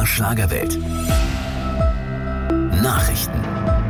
MDR Schlagerwelt. Nachrichten.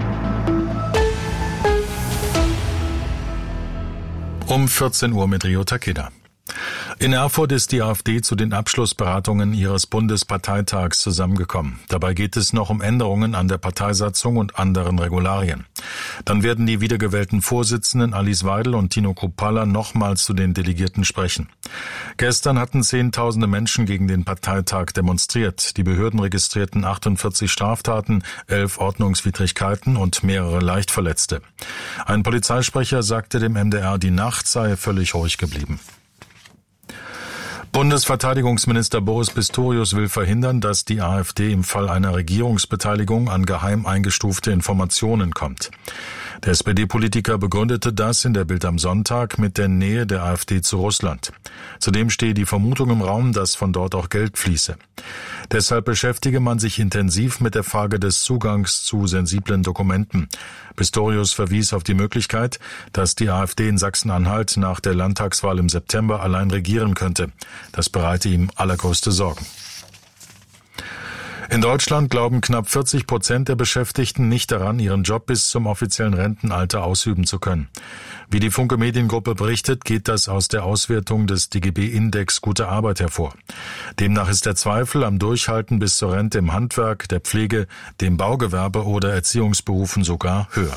Um 14 Uhr mit Rio Takeda. In Erfurt ist die AfD zu den Abschlussberatungen ihres Bundesparteitags zusammengekommen. Dabei geht es noch um Änderungen an der Parteisatzung und anderen Regularien. Dann werden die wiedergewählten Vorsitzenden Alice Weidel und Tino Kruppalla nochmals zu den Delegierten sprechen. Gestern hatten Zehntausende Menschen gegen den Parteitag demonstriert. Die Behörden registrierten 48 Straftaten, 11 Ordnungswidrigkeiten und mehrere Leichtverletzte. Ein Polizeisprecher sagte dem MDR, die Nacht sei völlig ruhig geblieben. Bundesverteidigungsminister Boris Pistorius will verhindern, dass die AfD im Fall einer Regierungsbeteiligung an geheim eingestufte Informationen kommt. Der SPD-Politiker begründete das in der Bild am Sonntag mit der Nähe der AfD zu Russland. Zudem stehe die Vermutung im Raum, dass von dort auch Geld fließe. Deshalb beschäftige man sich intensiv mit der Frage des Zugangs zu sensiblen Dokumenten. Pistorius verwies auf die Möglichkeit, dass die AfD in Sachsen-Anhalt nach der Landtagswahl im September allein regieren könnte. Das bereite ihm allergrößte Sorgen. In Deutschland glauben knapp 40% der Beschäftigten nicht daran, ihren Job bis zum offiziellen Rentenalter ausüben zu können. Wie die Funke Mediengruppe berichtet, geht das aus der Auswertung des DGB-Index Gute Arbeit hervor. Demnach ist der Zweifel am Durchhalten bis zur Rente im Handwerk, der Pflege, dem Baugewerbe oder Erziehungsberufen sogar höher.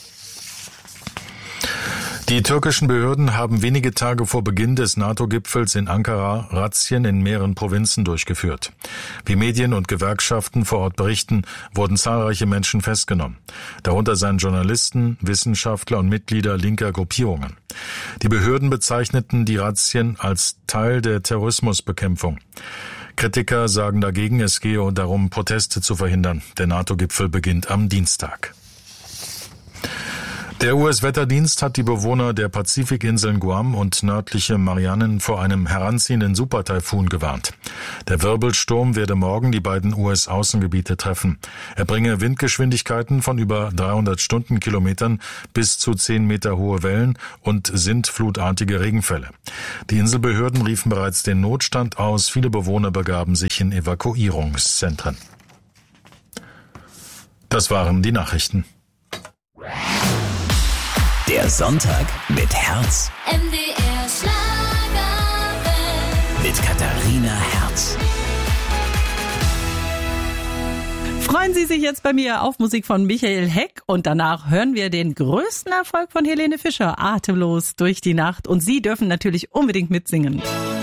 Die türkischen Behörden haben wenige Tage vor Beginn des NATO-Gipfels in Ankara Razzien in mehreren Provinzen durchgeführt. Wie Medien und Gewerkschaften vor Ort berichten, wurden zahlreiche Menschen festgenommen. Darunter seien Journalisten, Wissenschaftler und Mitglieder linker Gruppierungen. Die Behörden bezeichneten die Razzien als Teil der Terrorismusbekämpfung. Kritiker sagen dagegen, es gehe darum, Proteste zu verhindern. Der NATO-Gipfel beginnt am Dienstag. Der US-Wetterdienst hat die Bewohner der Pazifikinseln Guam und nördliche Marianen vor einem heranziehenden Supertaifun gewarnt. Der Wirbelsturm werde morgen die beiden US-Außengebiete treffen. Er bringe Windgeschwindigkeiten von über 300 Stundenkilometern bis zu 10 Meter hohe Wellen und sintflutartige Regenfälle. Die Inselbehörden riefen bereits den Notstand aus. Viele Bewohner begaben sich in Evakuierungszentren. Das waren die Nachrichten. Der Sonntag mit Herz. MDR Schlagerwelt. Mit Katharina Herz. Freuen Sie sich jetzt bei mir auf Musik von Michael Heck und danach hören wir den größten Erfolg von Helene Fischer, Atemlos durch die Nacht. Und Sie dürfen natürlich unbedingt mitsingen.